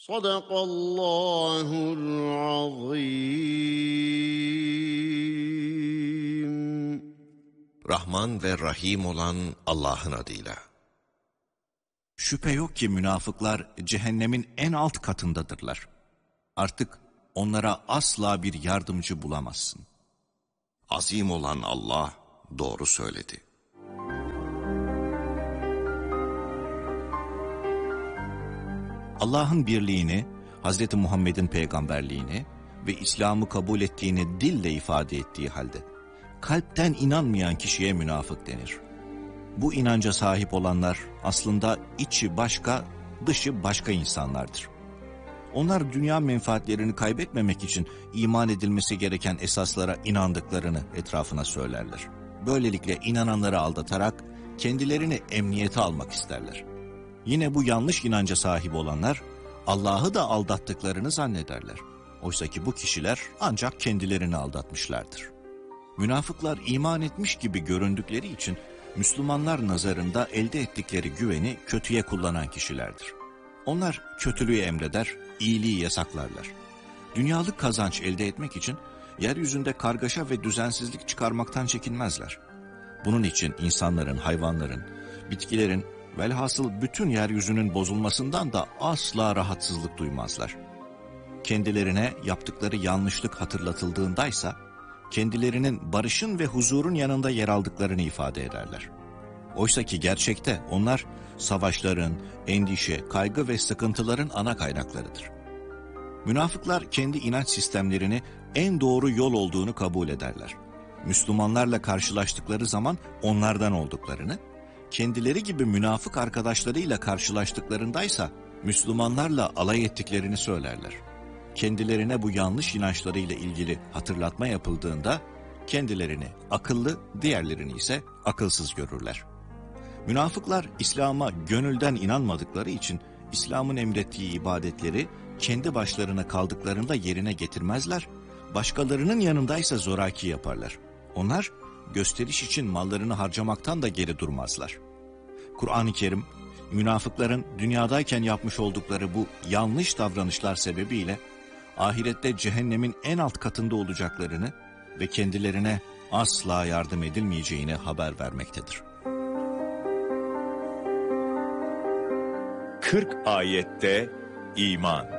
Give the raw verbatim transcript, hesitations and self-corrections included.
Sadakallahul azim. Rahman ve Rahim olan Allah'ın adıyla. Şüphe yok ki münafıklar cehennemin en alt katındadırlar. Artık onlara asla bir yardımcı bulamazsın. Azim olan Allah doğru söyledi. Allah'ın birliğini, Hazreti Muhammed'in peygamberliğini ve İslam'ı kabul ettiğini dille ifade ettiği halde kalpten inanmayan kişiye münafık denir. Bu inanca sahip olanlar aslında içi başka, dışı başka insanlardır. Onlar dünya menfaatlerini kaybetmemek için iman edilmesi gereken esaslara inandıklarını etrafına söylerler. Böylelikle inananları aldatarak kendilerini emniyete almak isterler. Yine bu yanlış inanca sahip olanlar Allah'ı da aldattıklarını zannederler. Oysa ki bu kişiler ancak kendilerini aldatmışlardır. Münafıklar iman etmiş gibi göründükleri için Müslümanlar nazarında elde ettikleri güveni kötüye kullanan kişilerdir. Onlar kötülüğü emreder, iyiliği yasaklarlar. Dünyalık kazanç elde etmek için yeryüzünde kargaşa ve düzensizlik çıkarmaktan çekinmezler. Bunun için insanların, hayvanların, bitkilerin, velhasıl bütün yeryüzünün bozulmasından da asla rahatsızlık duymazlar. Kendilerine yaptıkları yanlışlık hatırlatıldığındaysa, kendilerinin barışın ve huzurun yanında yer aldıklarını ifade ederler. Oysa ki gerçekte onlar savaşların, endişe, kaygı ve sıkıntıların ana kaynaklarıdır. Münafıklar kendi inanç sistemlerini en doğru yol olduğunu kabul ederler. Müslümanlarla karşılaştıkları zaman onlardan olduklarını, kendileri gibi münafık arkadaşlarıyla karşılaştıklarındaysa Müslümanlarla alay ettiklerini söylerler. Kendilerine bu yanlış inançlarıyla ilgili hatırlatma yapıldığında kendilerini akıllı, diğerlerini ise akılsız görürler. Münafıklar İslam'a gönülden inanmadıkları için İslam'ın emrettiği ibadetleri kendi başlarına kaldıklarında yerine getirmezler, başkalarının yanındaysa zoraki yaparlar. Onlar gösteriş için mallarını harcamaktan da geri durmazlar. Kur'an-ı Kerim, münafıkların dünyadayken yapmış oldukları bu yanlış davranışlar sebebiyle ahirette cehennemin en alt katında olacaklarını ve kendilerine asla yardım edilmeyeceğini haber vermektedir. kırk ayette iman.